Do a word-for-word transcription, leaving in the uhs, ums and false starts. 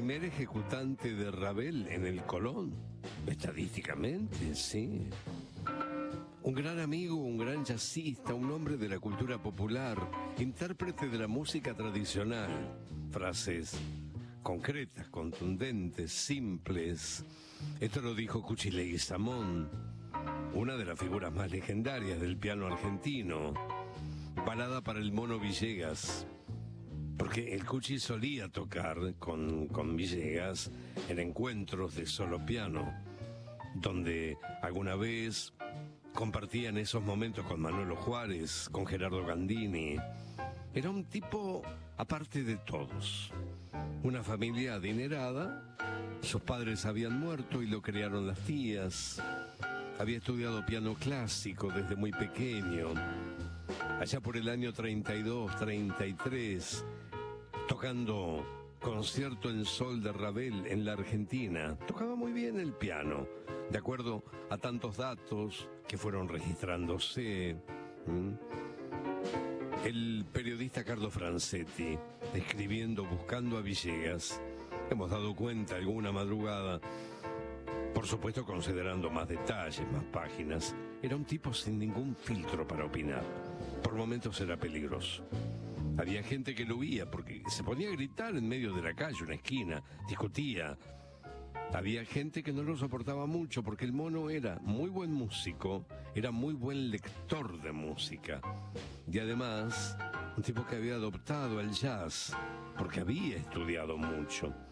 primer ejecutante de Ravel en el Colón. Estadísticamente, sí. Un gran amigo, un gran jazzista, un hombre de la cultura popular, intérprete de la música tradicional. Frases concretas, contundentes, simples. Esto lo dijo Cuchi Leguizamón, una de las figuras más legendarias del piano argentino. Balada para el Mono Villegas, porque el Cuchi solía tocar con, con Villegas en encuentros de solo piano, donde alguna vez compartían esos momentos con Manolo Juárez, con Gerardo Gandini. Era un tipo aparte de todos. Una familia adinerada, sus padres habían muerto y lo criaron las tías. Había estudiado piano clásico desde muy pequeño. Allá por el año treinta y dos, treinta y tres, tocando Concierto en Sol de Ravel en la Argentina. Tocaba muy bien el piano, de acuerdo a tantos datos que fueron registrándose. ¿Mm? El periodista Carlo Francetti, escribiendo Buscando a Villegas, hemos dado cuenta alguna madrugada, por supuesto considerando más detalles, más páginas, era un tipo sin ningún filtro para opinar. Por momentos era peligroso. Había gente que lo oía porque se ponía a gritar en medio de la calle, una esquina, discutía. Había gente que no lo soportaba mucho porque el mono era muy buen músico, era muy buen lector de música. Y además, un tipo que había adoptado el jazz porque había estudiado mucho.